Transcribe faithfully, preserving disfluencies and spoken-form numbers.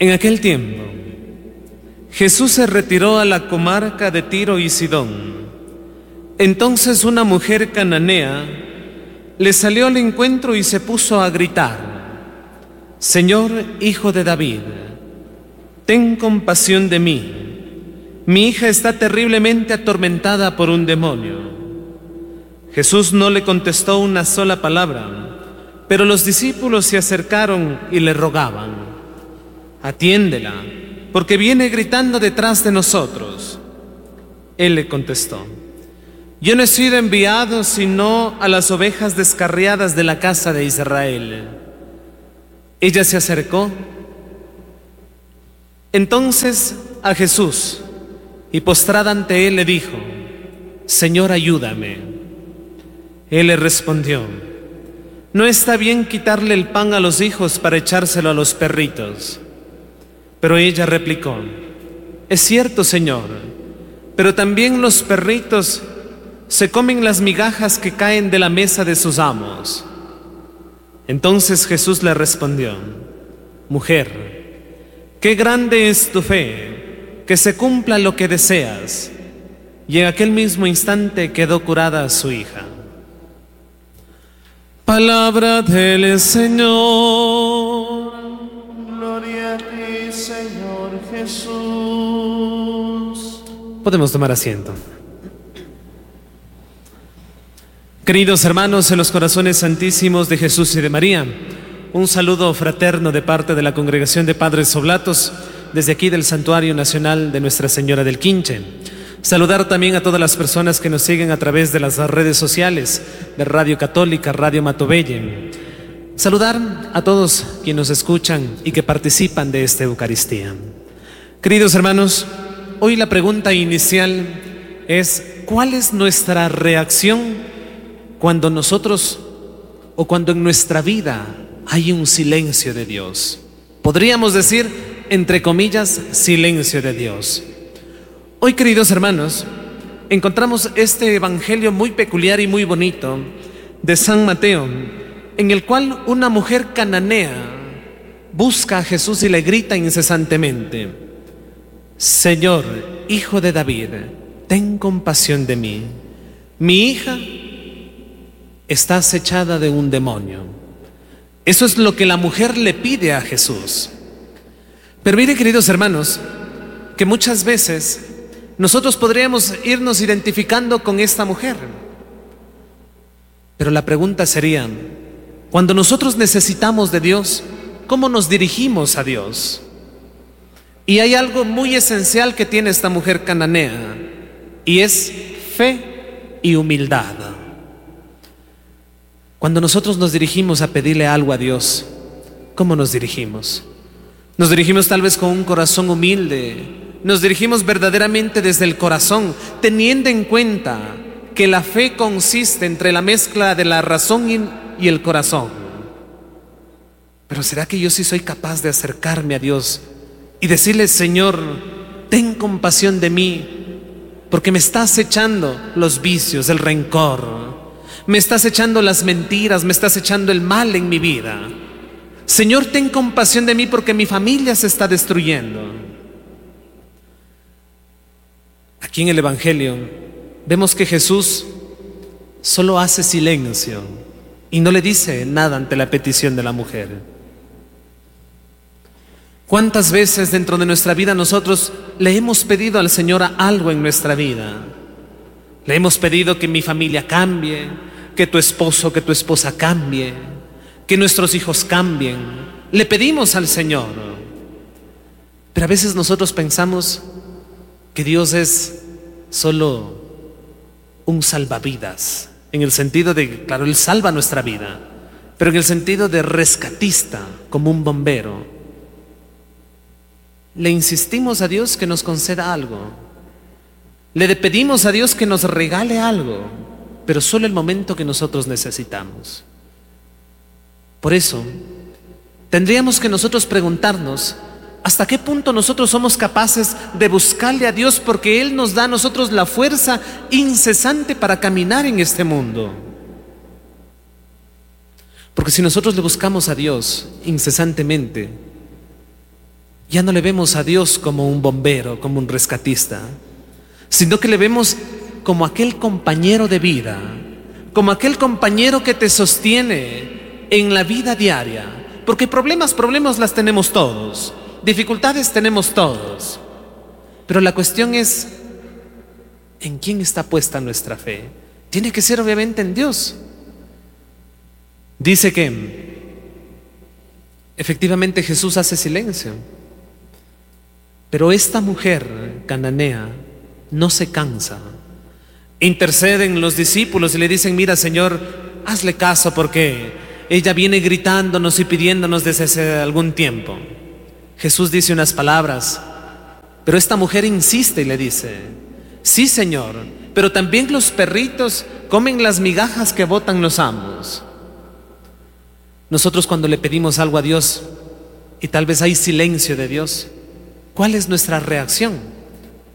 En aquel tiempo, Jesús se retiró a la comarca de Tiro y Sidón. Entonces una mujer cananea le salió al encuentro y se puso a gritar: Señor, Hijo de David, ten compasión de mí. Mi hija está terriblemente atormentada por un demonio. Jesús no le contestó una sola palabra, pero los discípulos se acercaron y le rogaban: Atiéndela, porque viene gritando detrás de nosotros. Él le contestó: Yo no he sido enviado sino a las ovejas descarriadas de la casa de Israel. Ella se acercó entonces a Jesús y postrada ante él le dijo: Señor, ayúdame. Él le respondió: No está bien quitarle el pan a los hijos para echárselo a los perritos. Pero ella replicó: Es cierto, Señor, pero también los perritos se comen las migajas que caen de la mesa de sus amos. Entonces Jesús le respondió: Mujer, qué grande es tu fe, que se cumpla lo que deseas. Y en aquel mismo instante quedó curada su hija. Palabra del Señor. Gloria a ti, Señor Jesús. Podemos tomar asiento. Queridos hermanos, en los corazones santísimos de Jesús y de María, un saludo fraterno de parte de la Congregación de Padres Oblatos, desde aquí del Santuario Nacional de Nuestra Señora del Quinche. Saludar también a todas las personas que nos siguen a través de las redes sociales de Radio Católica, Radio Matobelle. Saludar a todos quienes nos escuchan y que participan de esta Eucaristía. Queridos hermanos, hoy la pregunta inicial es: ¿cuál es nuestra reacción cuando nosotros o cuando en nuestra vida hay un silencio de Dios? Podríamos decir, entre comillas, silencio de Dios. Hoy, queridos hermanos, encontramos este evangelio muy peculiar y muy bonito de San Mateo, en el cual una mujer cananea busca a Jesús y le grita incesantemente: Señor, Hijo de David, ten compasión de mí. Mi hija está acechada de un demonio. Eso es lo que la mujer le pide a Jesús. Pero miren, queridos hermanos, que muchas veces nosotros podríamos irnos identificando con esta mujer. Pero la pregunta sería: cuando nosotros necesitamos de Dios, ¿cómo nos dirigimos a Dios? Y hay algo muy esencial que tiene esta mujer cananea, y es fe y humildad. Cuando nosotros nos dirigimos a pedirle algo a Dios, ¿cómo nos dirigimos? Nos dirigimos tal vez con un corazón humilde. Nos dirigimos verdaderamente desde el corazón, teniendo en cuenta que la fe consiste entre la mezcla de la razón y el corazón. Pero ¿será que yo sí soy capaz de acercarme a Dios y decirle: Señor, ten compasión de mí, porque me estás echando los vicios, el rencor, me estás echando las mentiras, me estás echando el mal en mi vida? Señor, ten compasión de mí porque mi familia se está destruyendo. Aquí en el Evangelio vemos que Jesús solo hace silencio y no le dice nada ante la petición de la mujer. ¿Cuántas veces dentro de nuestra vida nosotros le hemos pedido al Señor algo en nuestra vida? Le hemos pedido que mi familia cambie, que tu esposo, que tu esposa cambie, que nuestros hijos cambien. Le pedimos al Señor. Pero a veces nosotros pensamos que Dios es solo un salvavidas, en el sentido de, claro, Él salva nuestra vida, pero en el sentido de rescatista, como un bombero. Le insistimos a Dios que nos conceda algo, le pedimos a Dios que nos regale algo, pero solo el momento que nosotros necesitamos. Por eso, tendríamos que nosotros preguntarnos: ¿hasta qué punto nosotros somos capaces de buscarle a Dios? Porque Él nos da a nosotros la fuerza incesante para caminar en este mundo. Porque si nosotros le buscamos a Dios incesantemente, Ya no le vemos a Dios como un bombero, como un rescatista, sino que le vemos como aquel compañero de vida, como aquel compañero que te sostiene en la vida diaria. Porque problemas, problemas las tenemos todos, dificultades tenemos todos, pero la cuestión es, ¿en quién está puesta nuestra fe? Tiene que ser obviamente en Dios. Dice que efectivamente Jesús hace silencio, pero esta mujer cananea no se cansa. Interceden los discípulos y le dicen: mira, Señor, hazle caso porque ella viene gritándonos y pidiéndonos desde hace algún tiempo. Jesús dice unas palabras, pero esta mujer insiste y le dice: sí, Señor, pero también los perritos comen las migajas que botan los amos. Nosotros cuando le pedimos algo a Dios y tal vez hay silencio de Dios, ¿cuál es nuestra reacción?